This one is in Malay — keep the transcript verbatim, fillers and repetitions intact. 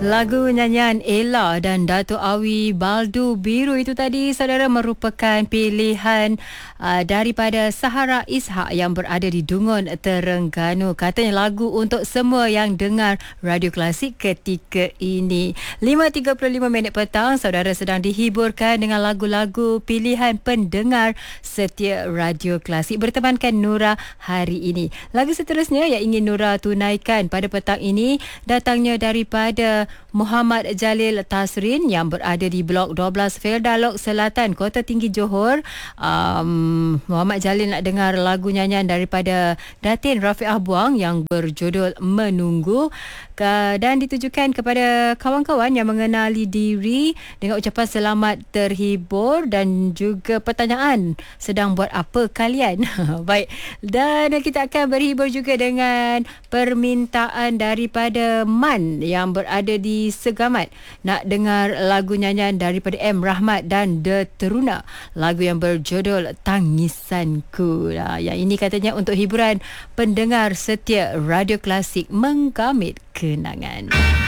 Lagu nyanyian Ella dan Dato' Awi Baldu Biru itu tadi saudara merupakan pilihan uh, daripada Sahara Ishak yang berada di Dungun, Terengganu. Katanya lagu untuk semua yang dengar radio klasik ketika ini. lima tiga puluh lima minit petang, saudara sedang dihiburkan dengan lagu-lagu pilihan pendengar setia radio klasik bertemankan Nura hari ini. Lagu seterusnya yang ingin Nura tunaikan pada petang ini datangnya daripada Muhammad Jalil Tasrin yang berada di Blok dua belas Felda Lok Selatan, Kota Tinggi Johor. Um, Muhammad Jalil nak dengar lagu nyanyian daripada Datin Rafiqah Buang yang berjudul Menunggu, dan ditujukan kepada kawan-kawan yang mengenali diri dengan ucapan selamat terhibur dan juga pertanyaan sedang buat apa kalian. Baik, dan kita akan berhibur juga dengan permintaan daripada Man yang berada di Segamat, nak dengar lagu nyanyian daripada M. Rahmat dan The Teruna, lagu yang berjudul Tangisanku. Nah, yang ini katanya untuk hiburan pendengar setia radio klasik, menggamit kenangan.